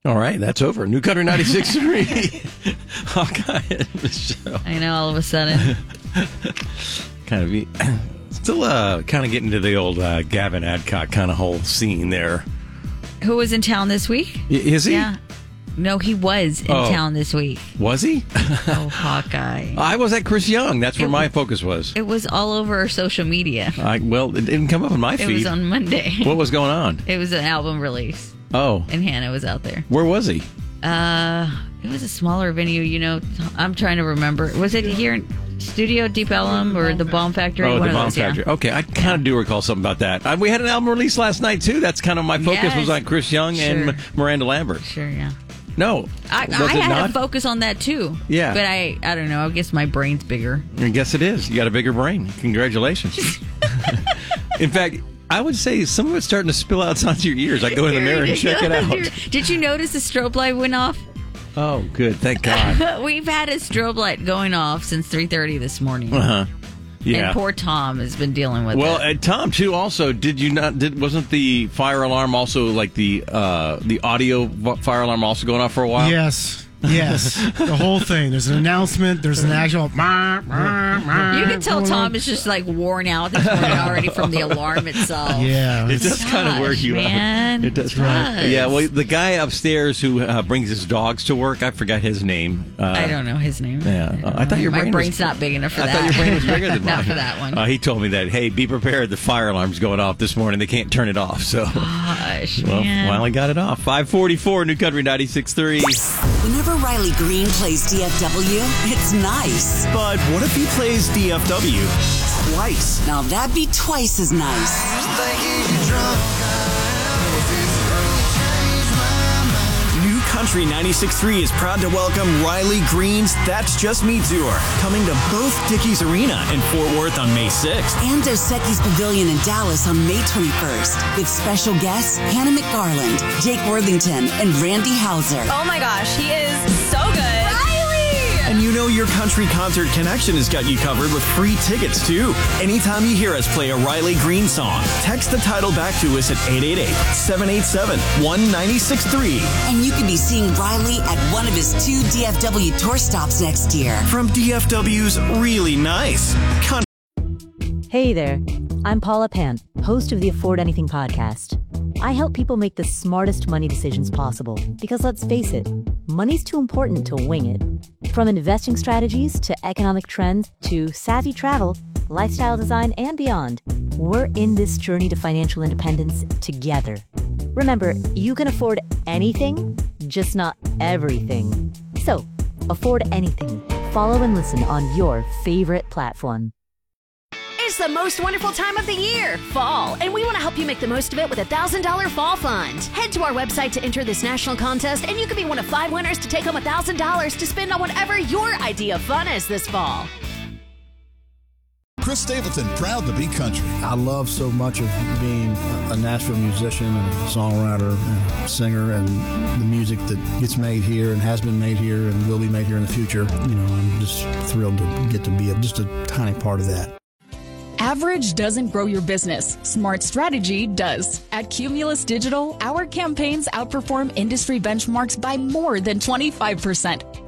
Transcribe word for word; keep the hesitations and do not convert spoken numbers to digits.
All right, that's over. New Country ninety-six point three. Hawkeye and Michelle. I know, all of a sudden. kind of be, still uh, kind of getting to the old uh, Gavin Adcock kind of whole scene there. Who was in town this week? Y- is he? Yeah. No, he was in Oh. town this week. Was he? Oh, Hawkeye. I was at Chris Young. That's where It- my focus was. It was all over our social media. I, well, it didn't come up on my It feed. was on Monday. What was going on? It was an album release, Oh, and Hannah was out there. where was he? Uh, it was a smaller venue, you know. I'm trying to remember. Was it here in Studio Deep Ellum or the Bomb Factory? Oh, One the of Bomb those, yeah. Factory. Okay, I kind of do recall something about that. Uh, we had an album release last night, too. That's kind of my focus Yes. was on Chris Young and Sure. M- Miranda Lambert. Sure, yeah. No. I, was I it had not? a focus on that too. Yeah. But I, I don't know. I guess my brain's bigger. I guess it is. You got a bigger brain. Congratulations. In fact, I would say some of it's starting to spill out onto your ears. I go in the mirror and check it out. Did you notice the strobe light went off? Oh, good. Thank God. We've had a strobe light going off since three thirty this morning. Uh-huh. Yeah. And poor Tom has been dealing with Well, it. uh, Tom, too, also, did you not, did wasn't the fire alarm also, like the uh, the audio v- fire alarm also going off for a while? Yes. Yes, the whole thing. There's an announcement. There's an actual. You can tell Tom is just like worn out this morning already from the alarm itself. Yeah, It does kind of wear Gosh, you man. out. It does. It does. Yeah, well, the guy upstairs who uh, brings his dogs to work, I forgot his name. Uh, I don't know his name. Yeah, uh, I thought your My brain brain's was, not big enough for I that. thought your brain was bigger than mine. Not for that one. Uh, he told me that, hey, be prepared. The fire alarm's going off this morning. They can't turn it off. So, Gosh, well, man. finally got it off. five forty-four, New Country ninety-six point three. Whenever Riley Green plays D F W, it's nice. But what if he plays D F W twice? Now that'd be twice as nice. New Country ninety-six point three is proud to welcome Riley Green's That's Just Me tour, coming to both Dickies Arena in Fort Worth on May sixth. And Dos Equis Pavilion in Dallas on May twenty-first with special guests Hannah McGarland, Jake Worthington, and Randy Hauser. Oh my gosh, he is so good. Riley! And you know your country concert connection has got you covered with free tickets, too. Anytime you hear us play a Riley Green song, text the title back to us at eight eight eight, seven eight seven, one nine six three. And you could be seeing Riley at one of his two D F W tour stops next year. From D F W's Really Nice Country. Hey there, I'm Paula Pant, host of the Afford Anything podcast. I help people make the smartest money decisions possible because let's face it, money's too important to wing it. From investing strategies to economic trends to savvy travel, lifestyle design, and beyond, we're in this journey to financial independence together. Remember, you can afford anything, just not everything. So, afford anything. Follow and listen on your favorite platform. It's the most wonderful time of the year, fall, and we want to help you make the most of it with a one thousand dollars Fall Fund. Head to our website to enter this national contest, and you could be one of five winners to take home one thousand dollars to spend on whatever your idea of fun is this fall. Chris Stapleton, proud to be country. I love so much of being a Nashville musician and a songwriter and a singer, and the music that gets made here and has been made here and will be made here in the future. You know, I'm just thrilled to get to be a, just a tiny part of that. Average doesn't grow your business. Smart strategy does. At Cumulus Digital, our campaigns outperform industry benchmarks by more than twenty-five percent.